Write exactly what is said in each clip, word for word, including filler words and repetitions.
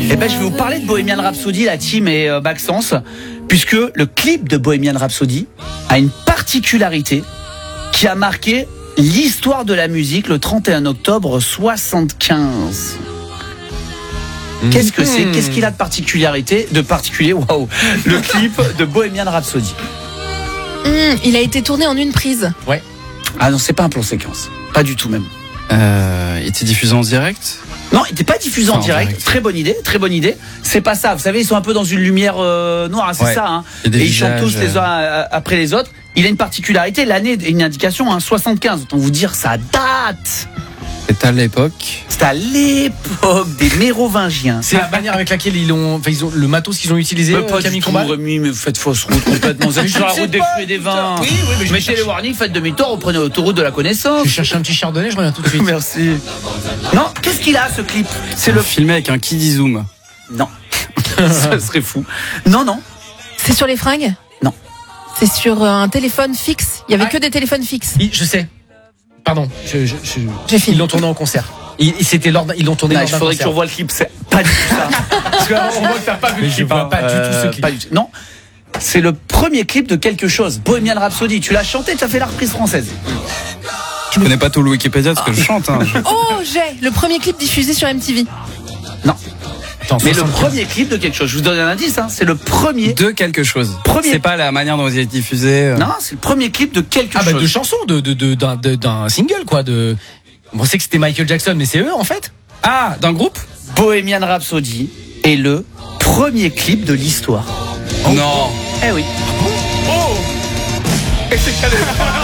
Eh ben, je vais vous parler de Bohemian Rhapsody, la team et euh, Maxence, puisque le clip de Bohemian Rhapsody a une particularité qui a marqué l'histoire de la musique le trente et un octobre soixante-quinze. Qu'est-ce que c'est ? Qu'est-ce qu'il a de particularité, de particulier, waouh, le clip de Bohemian Rhapsody. Mmh, il a été tourné en une prise. Ouais. Ah non, c'est pas un plan séquence, pas du tout même. Euh, il était diffusé en direct ? Non, il n'était pas diffusé enfin, en, direct. en direct. Très bonne idée, très bonne idée. C'est pas ça. Vous savez, ils sont un peu dans une lumière euh, noire, c'est ouais. ça. Hein. Et, et ils visages, chantent tous les uns après les autres. Il a une particularité, l'année est une indication, hein, soixante-quinze. Autant vous dire, ça date. C'était à l'époque. C'était à l'époque des Mérovingiens. C'est la manière avec laquelle ils ont, enfin, ils ont le matos qu'ils ont utilisé. Mais pas du tout, Rémi, mais vous faites fausse route complètement. Vous êtes sur la route des fruits et des vins. Oui, oui, mais je mettez les warnings, faites demi-tour, reprenez l'autoroute de la connaissance. Je cherche un petit chardonnay, je reviens tout de suite. Merci. Non, qu'est-ce qu'il a ce clip ? C'est le filmé avec un Kiddy Zoom. Non, ça serait fou. Non, non. C'est sur les fringues ? Non. C'est sur un téléphone fixe. Il y avait ah, que des téléphones fixes. Il, je sais. Pardon. Je, je, je, J'ai fini. Ils l'ont tourné en concert. Il, c'était lors, ils l'ont tourné. Non, lors il d'un faudrait concert. que tu revoies le clip. C'est pas du tout ça. Parce qu'on voit que t'as pas vu le Mais clip. je vois Pas du tout ce clip. Pas du tout. Non. C'est le premier clip de quelque chose. Bohemian Rhapsody. Tu l'as chanté, tu as fait la reprise française. Je connais pas tout le Wikipédia parce que je chante. Hein. Je... Oh, j'ai le premier clip diffusé sur M T V. Non. Attends, mais soixante-quinze. le premier clip de quelque chose. Je vous donne un indice. Hein. C'est le premier. De quelque chose. Premier. C'est pas la manière dont il est diffusé. Euh... Non, c'est le premier clip de quelque ah, chose. bah, de chansons, de, de, de, d'un, de, d'un single, quoi. De... On sait que c'était Michael Jackson, mais c'est eux, en fait. Ah, d'un groupe ? Bohemian Rhapsody est le premier clip de l'histoire. Oh. Non. Eh oui. Oh. Et c'est calé.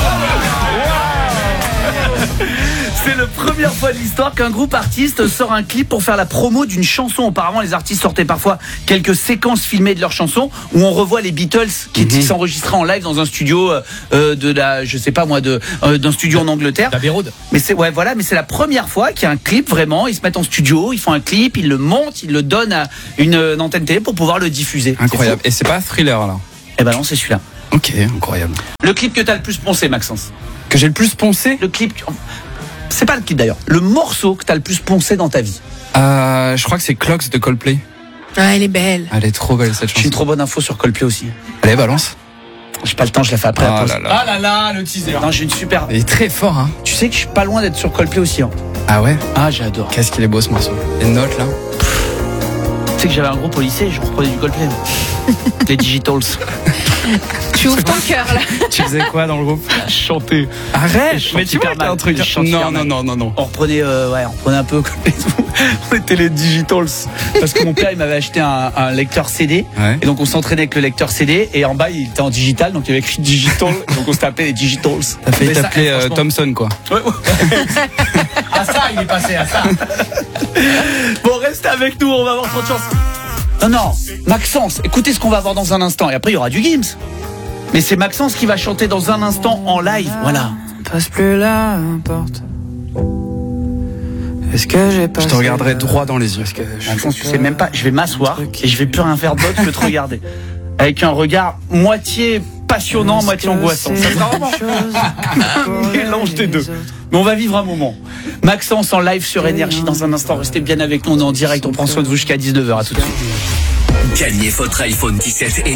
C'est la première fois de l'histoire qu'un groupe artiste sort un clip pour faire la promo d'une chanson. Auparavant, les artistes sortaient parfois quelques séquences filmées de leurs chansons où on revoit les Beatles qui mm-hmm. s'enregistraient en live dans un studio euh, de la, je sais pas moi, de euh, d'un studio en Angleterre. D'Abbey Road. Mais c'est ouais, voilà, mais c'est la première fois qu'il y a un clip vraiment. Ils se mettent en studio, ils font un clip, ils le montent, ils le donnent à une, une antenne télé pour pouvoir le diffuser. Incroyable. Et c'est pas Thriller là ? Eh ben non, c'est celui-là. Ok, incroyable. Le clip que t'as le plus poncé, Maxence. Que j'ai le plus poncé ? Le clip. C'est pas le clip d'ailleurs. Le morceau que t'as le plus poncé dans ta vie. Euh, je crois que c'est Clocks de Coldplay. Ah, elle est belle. Elle est trop belle cette chanson. J'ai une trop bonne info sur Coldplay aussi. Allez, balance. J'ai pas le temps, je la fais après. Ah la pause. là là. Ah là là, le teaser. Non, j'ai une super. Il est très fort, hein. Tu sais que je suis pas loin d'être sur Coldplay aussi. Hein. Ah ouais ? Ah, j'adore. Qu'est-ce qu'il est beau ce morceau. Les notes là. Tu sais que j'avais un groupe au lycée et je reprenais du Coldplay. Les Digitals. Tu ouvres ton cœur là. Tu faisais quoi dans le groupe ? Chanter. Arrête. Mais tu vois, un truc. Non, non, non, non, non. On reprenait, euh, ouais, on reprenait un peu comme les on était les Digitals. Parce que mon père, il m'avait acheté un, un lecteur C D. Ouais. Et donc, on s'entraînait avec le lecteur C D. Et en bas, il était en digital. Donc, il y avait écrit Digital. Donc, on s'était appelé les Digitals. T'as failli Mais ça, t'appeler eh, euh, franchement. Thompson quoi. Ouais, ouais. À ça, il est passé à ça. Bon, restez avec nous. On va avoir trop de chance. Non, non. Maxence, écoutez ce qu'on va avoir dans un instant. Et après, il y aura du Gims. Mais c'est Maxence qui va chanter dans un instant en live. Voilà. Passe plus là, importe. Est-ce que j'ai pas. Je te regarderai droit dans les yeux. Maxence, tu sais même pas. Je vais m'asseoir et je vais plus rien faire d'autre que te regarder. Avec un regard moitié passionnant, moitié angoissant. Ça sera vraiment un mélange des deux. Mais on va vivre un moment. Maxence en live sur Énergie dans un instant. Restez bien avec nous. On est en direct. On prend soin de vous jusqu'à dix-neuf heures. À tout de suite. Gagnez votre iPhone dix-sept et